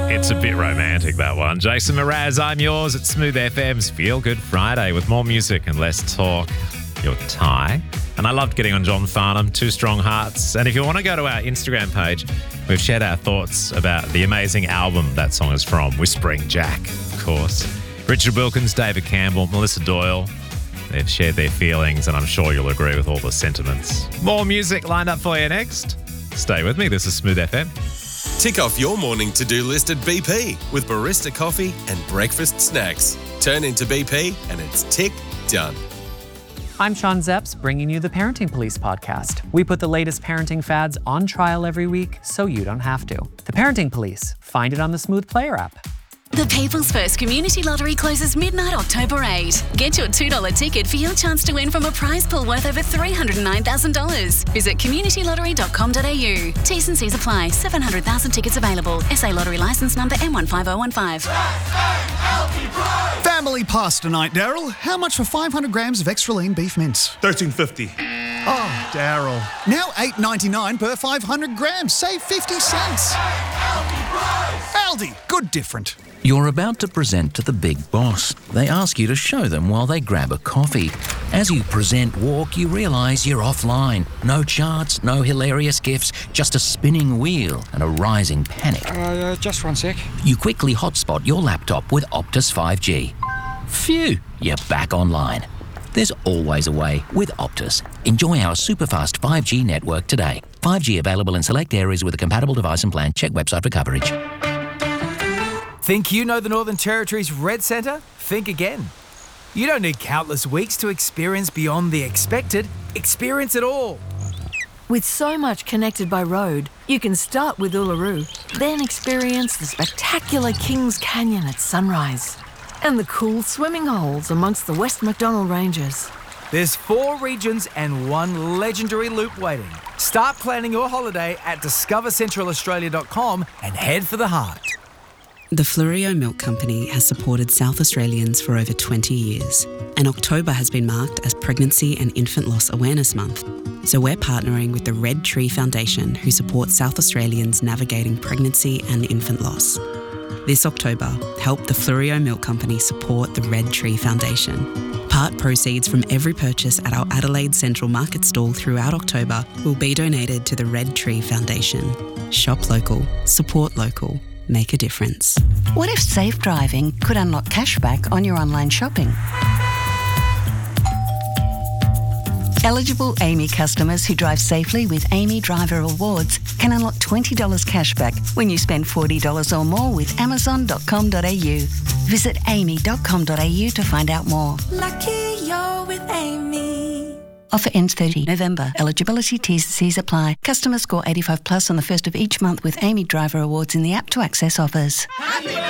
It's a bit romantic, that one. Jason Mraz, I'm yours at Smooth FM's Feel Good Friday with more music and less talk. Your Ty. And I loved getting on John Farnham, Two Strong Hearts. And if you want to go to our Instagram page, we've shared our thoughts about the amazing album that song is from, Whispering Jack, of course. Richard Wilkins, David Campbell, Melissa Doyle. They've shared their feelings, and I'm sure you'll agree with all the sentiments. More music lined up for you next. Stay with me. This is Smooth FM. Tick off your morning to-do list at BP with barista coffee and breakfast snacks. Turn into BP and it's tick done. I'm Sean Zepps, bringing you the Parenting Police podcast. We put the latest parenting fads on trial every week so you don't have to. The Parenting Police. Find it on the Smooth Player app. The People's First Community Lottery closes midnight October 8. Get your $2 ticket for your chance to win from a prize pool worth over $309,000. Visit communitylottery.com.au. T's and C's apply. 700,000 tickets available. SA Lottery licence number M15015. Family pasta night, Daryl. How much for 500 grams of extra lean beef mince? $13.50. Oh, Daryl. Now $8.99 per 500 grams. Save 50 cents. Aldi, good different. You're about to present to the big boss. They ask you to show them while they grab a coffee. As you present walk, you realise you're offline. No charts, no hilarious gifs, just a spinning wheel and a rising panic. Just one sec. You quickly hotspot your laptop with Optus 5G. Phew, you're back online. There's always a way with Optus. Enjoy our superfast 5G network today. 5G available in select areas with a compatible device and plan. Check website for coverage. Think you know the Northern Territory's Red Centre? Think again. You don't need countless weeks to experience beyond the expected. Experience it all. With so much connected by road, you can start with Uluru, then experience the spectacular Kings Canyon at sunrise and the cool swimming holes amongst the West Macdonnell Ranges. There's 4 regions and 1 legendary loop waiting. Start planning your holiday at discovercentralaustralia.com and head for the heart. The Fleurieu Milk Company has supported South Australians for over 20 years, and October has been marked as Pregnancy and Infant Loss Awareness Month. So we're partnering with the Red Tree Foundation, who supports South Australians navigating pregnancy and infant loss. This October, help the Fleurieu Milk Company support the Red Tree Foundation. Part proceeds from every purchase at our Adelaide Central Market stall throughout October will be donated to the Red Tree Foundation. Shop local, support local. Make a difference. What if safe driving could unlock cashback on your online shopping? Eligible AAMI customers who drive safely with AAMI Driver Rewards can unlock $20 cashback when you spend $40 or more with Amazon.com.au. Visit aami.com.au to find out more. Lucky you're with AAMI. Offer ends 30 November. Eligibility T's and C's apply. Customers score 85 plus on the first of each month with AAMI Driver Awards in the app to access offers.